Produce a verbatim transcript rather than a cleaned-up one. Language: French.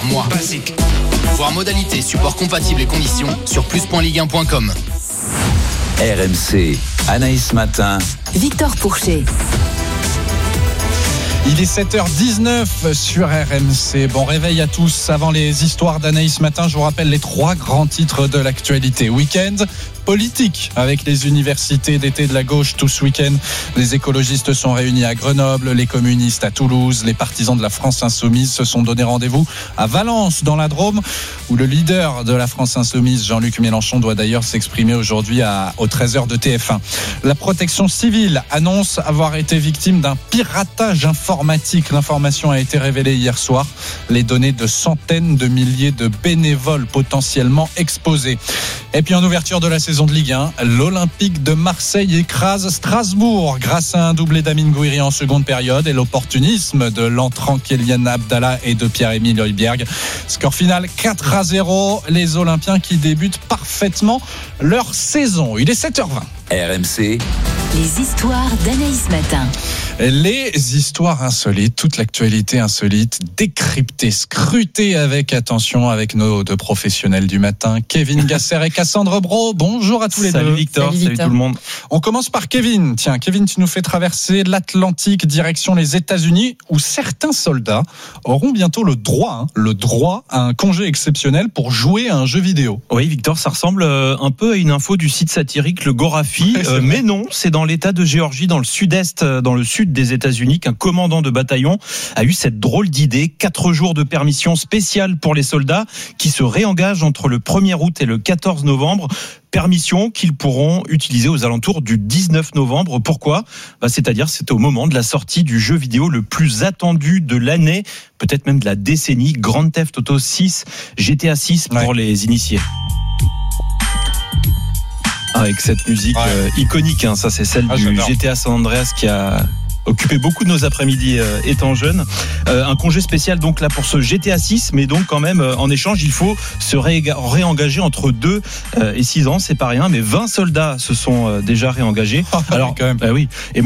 par mois. Basique. Voir modalités, support compatible et conditions sur plus point ligue un point com. R M C, Anaïs Matin. Victor Pourchet. Il est sept heures dix-neuf sur R M C. Bon réveil à tous. Avant les histoires d'Anaïs Matin, je vous rappelle les trois grands titres de l'actualité. Week-end politique avec les universités d'été de la gauche tout ce week-end. Les écologistes sont réunis à Grenoble, les communistes à Toulouse, les partisans de la France Insoumise se sont donné rendez-vous à Valence dans la Drôme où le leader de la France Insoumise, Jean-Luc Mélenchon, doit d'ailleurs s'exprimer aujourd'hui à, aux treize heures de T F un. La protection civile annonce avoir été victime d'un piratage informatique. L'information a été révélée hier soir. Les données de centaines de milliers de bénévoles potentiellement exposés. Et puis en ouverture de la saison de Ligue un, l'Olympique de Marseille écrase Strasbourg grâce à un doublé d'Amine Gouiri en seconde période et l'opportunisme de l'entrant Kélian Abdallah et de Pierre-Emile Højbjerg. Score final quatre à zéro. Les Olympiens qui débutent parfaitement leur saison. Il est sept heures vingt. R M C. Les histoires d'Anaïs Matin. Les histoires insolites, toute l'actualité insolite, décryptée, scrutée avec attention avec nos deux professionnels du matin, Kevin Gasser et Cassandre Brault. Bonjour à tous les salut deux. Victor, salut Victor, salut tout le monde. On commence par Kevin. Tiens, Kevin, tu nous fais traverser l'Atlantique direction les États-Unis où certains soldats auront bientôt le droit, hein, le droit à un congé exceptionnel pour jouer à un jeu vidéo. Oui, Victor, ça ressemble un peu à une info du site satirique Le Gorafi, euh, mais non, c'est dans l'État de Géorgie, dans le sud-est, dans le sud des États-Unis, qu'un commandant de bataillon a eu cette drôle d'idée. Quatre jours de permission spéciale pour les soldats qui se réengagent entre le premier août et le quatorze novembre. Permission qu'ils pourront utiliser aux alentours du dix-neuf novembre. Pourquoi ? Bah, c'est-à-dire c'est au moment de la sortie du jeu vidéo le plus attendu de l'année, peut-être même de la décennie, Grand Theft Auto six, G T A six pour ouais. les initiés. Avec cette musique ouais. euh, iconique, hein, ça c'est celle ah, du j'adore. G T A San Andreas qui a occupé beaucoup de nos après-midi euh, étant jeune. Euh, un congé spécial donc là pour ce G T A six, mais donc quand même euh, en échange il faut se réga- réengager entre deux euh, et six ans, c'est pas rien, mais vingt soldats se sont euh, déjà réengagés. Alors quand même. Bah oui. Et